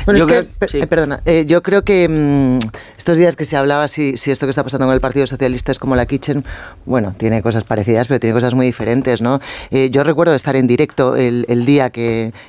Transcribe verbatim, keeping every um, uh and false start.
Bueno, yo es creo, que, per, sí. eh, perdona, eh, yo creo que mmm, estos días que se hablaba si, si esto que está pasando con el Partido Socialista es como la Kitchen, bueno, tiene cosas parecidas, pero tiene cosas muy diferentes, ¿no? Eh, yo recuerdo estar en directo el, el día que,